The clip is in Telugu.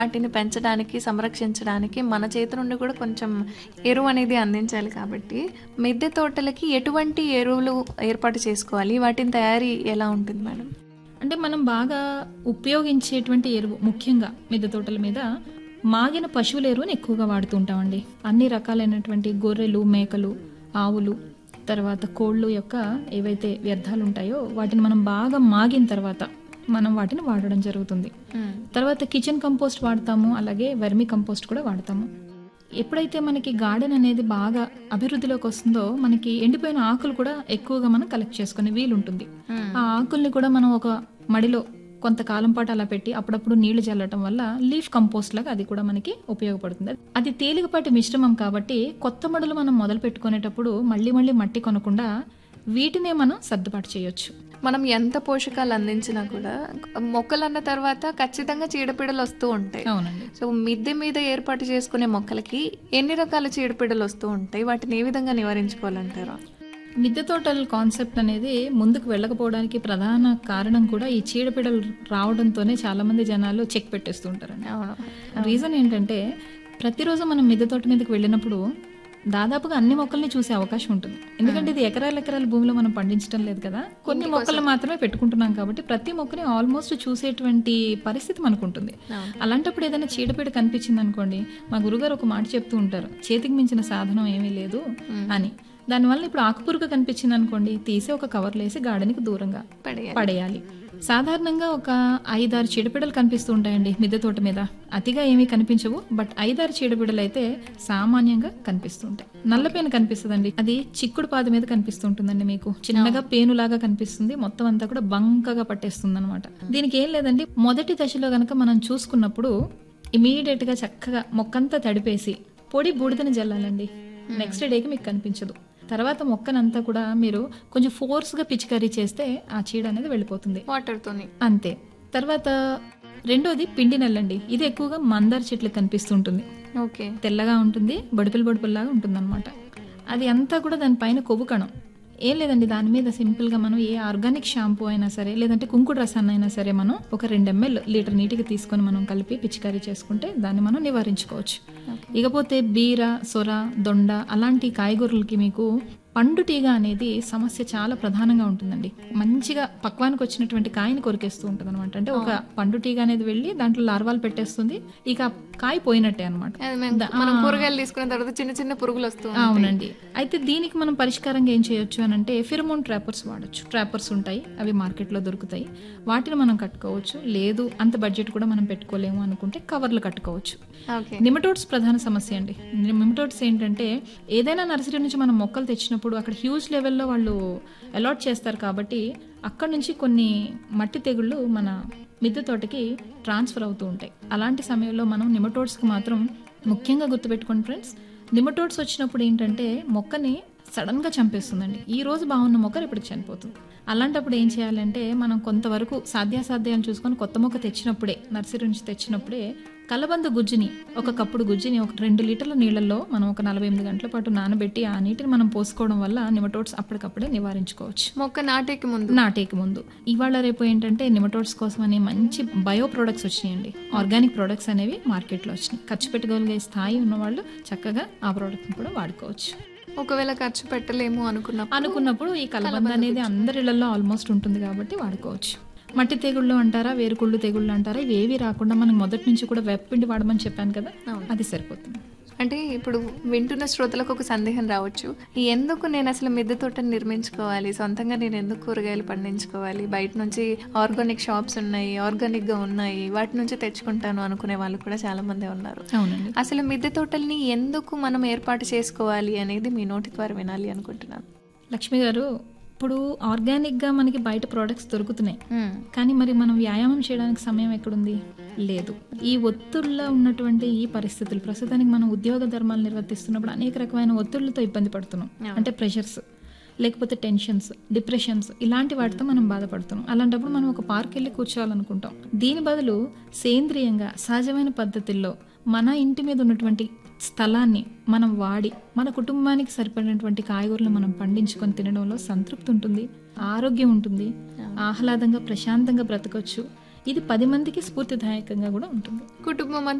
వాటిని పెంచడానికి, సంరక్షించడానికి మన చేతి నుండి కూడా కొంచెం ఎరువు అనేది అందించాలి కాబట్టి, మిద్దె తోటలకి ఎటువంటి ఎరువులు ఏర్పాటు చేసుకోవాలి? వాటిని తయారీ ఎలా ఉంటుంది మేడం? అంటే మనం బాగా ఉపయోగించేటువంటి ఎరువు ముఖ్యంగా మిద్దె తోటల మీద మాగిన పశువుల ఎరువుని ఎక్కువగా వాడుతూ ఉంటామండి. అన్ని రకాలైనటువంటి గొర్రెలు, మేకలు, ఆవులు, తర్వాత కోళ్ళు యొక్క ఏవైతే వ్యర్థాలు ఉంటాయో వాటిని మనం బాగా మాగిన తర్వాత మనం వాటిని వాడడం జరుగుతుంది. తర్వాత కిచెన్ కంపోస్ట్ వాడతాము, అలాగే వర్మీ కంపోస్ట్ కూడా వాడతాము. ఎప్పుడైతే మనకి గార్డెన్ అనేది బాగా అభివృద్ధిలోకి వస్తుందో మనకి ఎండిపోయిన ఆకులు కూడా ఎక్కువగా మనం కలెక్ట్ చేసుకునే వీలుంటుంది. ఆ ఆకుల్ని కూడా మనం ఒక మడిలో కొంతకాలం పాటు అలా పెట్టి అప్పుడప్పుడు నీళ్లు చల్లటం వల్ల లీఫ్ కంపోస్ట్ లాగా అది కూడా మనకి ఉపయోగపడుతుంది. అది తేలికపాటి మిశ్రమం కాబట్టి కొత్త మడులు మనం మొదలు పెట్టుకునేటప్పుడు మళ్ళీ మట్టి కొనకుండా వీటినే మనం సర్దుబాటు చేయొచ్చు. మనం ఎంత పోషకాలు అందించినా కూడా మొక్కలు అన్న తర్వాత ఖచ్చితంగా చీడపీడలు వస్తూ ఉంటాయి. అవునండి. సో మిద్దె మీద ఏర్పాటు చేసుకునే మొక్కలకి ఎన్ని రకాల చీడపీడలు వస్తూ ఉంటాయి? వాటిని ఏ విధంగా నివారించుకోవాలంటారా? మిద్దె తోటల కాన్సెప్ట్ అనేది ముందుకు వెళ్ళకపోవడానికి ప్రధాన కారణం కూడా ఈ చీడపీడలు రావడంతోనే చాలా మంది జనాలు చెక్ పెట్టేస్తూ ఉంటారండి. రీజన్ ఏంటంటే ప్రతిరోజు మనం మిద్దె తోట మీదకి వెళ్ళినప్పుడు దాదాపుగా అన్ని మొక్కల్ని చూసే అవకాశం ఉంటుంది. ఎందుకంటే ఇది ఎకరాల భూమిలో మనం పండించడం లేదు కదా, కొన్ని మొక్కలు మాత్రమే పెట్టుకుంటున్నాం కాబట్టి ప్రతి మొక్కని ఆల్మోస్ట్ చూసేటువంటి పరిస్థితి మనకు ఉంటుంది. అలాంటప్పుడు ఏదైనా చీడపీడ కనిపించింది అనుకోండి, మా గురుగారు ఒక మాట చెప్తూ ఉంటారు, చేతికి మించిన సాధనం ఏమీ లేదు అని. దానివల్ల ఇప్పుడు ఆకుపురుగు కనిపించింది అనుకోండి, తీసి ఒక కవర్లో వేసి గార్డెన్కి దూరంగా పడేయాలి. సాధారణంగా ఒక 5-6 చీడపీడలు కనిపిస్తూ ఉంటాయండి మిద్దె తోట మీద. అతిగా ఏమీ కనిపించవు, బట్ 5-6 చీడపీడలు అయితే సామాన్యంగా కనిపిస్తూ ఉంటాయి. నల్లపేను కనిపిస్తుందండి, అది చిక్కుడు పాద మీద కనిపిస్తూ ఉంటుందండి. మీకు చిన్నగా పేనులాగా కనిపిస్తుంది, మొత్తం అంతా కూడా బంకగా పట్టేస్తుంది అనమాట. దీనికి ఏం లేదండి, మొదటి దశలో గనక మనం చూసుకున్నప్పుడు ఇమీడియట్ గా చక్కగా మొక్కంతా తడిపేసి పొడి బూడిదని జల్లాలండి. నెక్స్ట్ డేకి మీకు కనిపించదు. తర్వాత మొక్కనంతా కూడా మీరు కొంచెం ఫోర్స్ గా పిచికారీ చేస్తే ఆ చీడ అనేది వెళ్ళిపోతుంది వాటర్తోని, అంతే. తర్వాత రెండోది పిండి నల్లండి. ఇది ఎక్కువగా మందార చెట్లు కనిపిస్తుంటుంది. ఓకే, తెల్లగా ఉంటుంది, బొడిపిల్లాగా ఉంటుంది అనమాట. అది అంతా కూడా దానిపైన కొవ్వు కణం. ఏం లేదండి, దాని మీద సింపుల్ గా మనం ఏ ఆర్గానిక్ షాంపూ అయినా సరే, లేదంటే కుంకుడు రసాన్ని అయినా సరే మనం ఒక 2 ml లీటర్ నీటికి తీసుకొని మనం కలిపి పిచికారీ చేసుకుంటే దాన్ని మనం నివారించుకోవచ్చు. ఇకపోతే బీర, సొర, దొండ అలాంటి కాయగూరలకి మీకు పండు తీగ అనేది సమస్య చాలా ప్రధానంగా ఉంటుందండి. మంచిగా పక్వానికి వచ్చినటువంటి కాయని కొరికేస్తూ ఉంటుంది అనమాట. అంటే ఒక పండు తీగ అనేది వెళ్ళి దాంట్లో లార్వాలు పెట్టేస్తుంది, ఇక కాయ పోయినట్టే అనమాట. కూరగాయలు తీసుకున్న తర్వాత చిన్న చిన్న పురుగులు వస్తాయి. అవునండి. అయితే దీనికి మనం పరిష్కారంగా ఏం చేయొచ్చు అని అంటే ఫిరమోన్ ట్రాపర్స్ వాడచ్చు. ట్రాపర్స్ ఉంటాయి, అవి మార్కెట్లో దొరుకుతాయి. వాటిని మనం కట్టుకోవచ్చు. లేదు అంత బడ్జెట్ కూడా మనం పెట్టుకోలేము అనుకుంటే కవర్లు కట్టుకోవచ్చు. నిమటోడ్స్ ప్రధాన సమస్య అండి. నిమటోడ్స్ ఏంటంటే ఏదైనా నర్సరీ నుంచి మనం మొక్కలు తెచ్చినప్పుడు అక్కడ హ్యూజ్ లెవెల్లో వాళ్ళు అలాట్ చేస్తారు కాబట్టి అక్కడ నుంచి కొన్ని మట్టి తెగుళ్ళు మన మిద్దె తోటకి ట్రాన్స్ఫర్ అవుతూ ఉంటాయి. అలాంటి సమయంలో మనం నిమటోడ్స్కి మాత్రం ముఖ్యంగా గుర్తుపెట్టుకోండి ఫ్రెండ్స్, నిమటోడ్స్ వచ్చినప్పుడు ఏంటంటే మొక్కని సడన్గా చంపేస్తుందండి. ఈ రోజు బాగున్న మొక్క రేపటికి చనిపోతుంది. అలాంటప్పుడు ఏం చేయాలంటే మనం కొంతవరకు సాధ్యాసాధ్యాలు చూసుకొని కొత్త మొక్క తెచ్చినప్పుడే, నర్సరీ నుంచి తెచ్చినప్పుడే కలబంద గుజ్జుని, ఒక కప్పుడు గుజ్జుని ఒక 2 లీటర్ల నీళ్ళల్లో మనం ఒక 48 గంటల పాటు నానబెట్టి ఆ నీటిని మనం పోసుకోవడం వల్ల నిమటోడ్స్ అప్పటికప్పుడే నివారించుకోవచ్చు. మొక్క నాటేకి ముందు ఇవాళ రేపు ఏంటంటే నిమటోడ్స్ కోసం అని మంచి బయో ప్రొడక్ట్స్ వచ్చినాయండి. ఆర్గానిక్ ప్రొడక్ట్స్ అనేవి మార్కెట్లో వచ్చినాయి. ఖర్చు పెట్టుకోగలిగే స్థాయి ఉన్నవాళ్ళు చక్కగా ఆ ప్రోడక్ట్ని కూడా వాడుకోవచ్చు. ఒకవేళ ఖర్చు పెట్టలేము అనుకున్నప్పుడు ఈ కలబంద అనేది అందరి ఇళ్లలో ఆల్మోస్ట్ ఉంటుంది కాబట్టి వాడుకోవచ్చు. మట్టి తెగుళ్ళు అంటారా, వేరుకుళ్ళు తెగుళ్ళు అంటారా, ఇవేవి రాకుండా మనం మొదటి నుంచి కూడా వేపపిండి వాడమని చెప్పాను కదా, అది సరిపోతుంది. అంటే ఇప్పుడు వింటున్న శ్రోతలకు ఒక సందేహం రావచ్చు, ఎందుకు నేను అసలు మిద్దె తోటని నిర్మించుకోవాలి, సొంతంగా నేను ఎందుకు కూరగాయలు పండించుకోవాలి, బయట నుంచి ఆర్గానిక్ షాప్స్ ఉన్నాయి, ఆర్గానిక్ గా ఉన్నాయి, వాటి నుంచి తెచ్చుకుంటాను అనుకునే వాళ్ళు కూడా చాలా మంది ఉన్నారు. అవునండి. అసలు మిద్దె తోటల్ని ఎందుకు మనం ఏర్పాటు చేసుకోవాలి అనేది మీ నోటి ద్వారా వినాలి అనుకుంటున్నాను. లక్ష్మి గారు, ఇప్పుడు ఆర్గానిక్గా మనకి బయట ప్రోడక్ట్స్ దొరుకుతున్నాయి, కానీ మరి మనం వ్యాయామం చేయడానికి సమయం ఎక్కడుంది? లేదు. ఈ ఒత్తిడిలో ఉన్నటువంటి ఈ పరిస్థితులు, ప్రస్తుతానికి మనం ఉద్యోగ ధర్మాలు నిర్వర్తిస్తున్నప్పుడు అనేక రకమైన ఒత్తిళ్లతో ఇబ్బంది పడుతున్నాం. అంటే ప్రెషర్స్, లేకపోతే టెన్షన్స్, డిప్రెషన్స్, ఇలాంటి వాటితో మనం బాధపడుతున్నాం. అలాంటప్పుడు మనం ఒక పార్క్ వెళ్ళి కూర్చోవాలనుకుంటాం. దీని బదులు సేంద్రియంగా సహజమైన పద్ధతుల్లో మన ఇంటి మీద ఉన్నటువంటి స్థలాన్ని మనం వాడి మన కుటుంబానికి సరిపడినటువంటి కాయగూరలు మనం పండించుకొని తినడంలో సంతృప్తి ఉంటుంది, ఆరోగ్యం ఉంటుంది, ఆహ్లాదంగా ప్రశాంతంగా బ్రతకొచ్చు. ఇది 10 మందికి స్ఫూర్తిదాయకంగా కూడా ఉంటుంది. కుటుంబం